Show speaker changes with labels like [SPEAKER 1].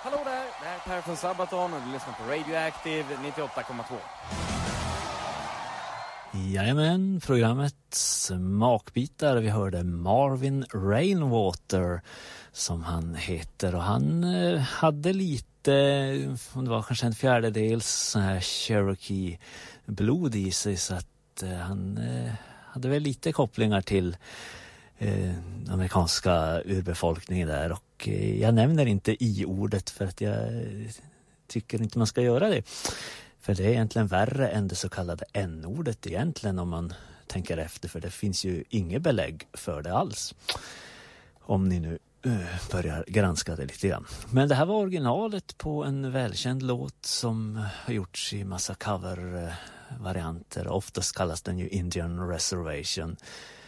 [SPEAKER 1] Hallå där, det här är Per från Sabaton och du lyssnar på Radioactive 98,2.
[SPEAKER 2] Jajamän, programmets smakbitar. Vi hörde Marvin Rainwater som han heter, och han hade lite, om det var kanske en fjärdedels sån här Cherokee-blod i sig, så att han hade väl lite kopplingar till amerikanska urbefolkningen där, och jag nämner inte i-ordet för att jag tycker inte man ska göra det. För det är egentligen värre än det så kallade n-ordet egentligen, om man tänker efter. För det finns ju inget belägg för det alls. Om ni nu börjar granska det lite grann. Men det här var originalet på en välkänd låt som har gjorts i massa covervarianter. Oftast kallas den ju Indian Reservation.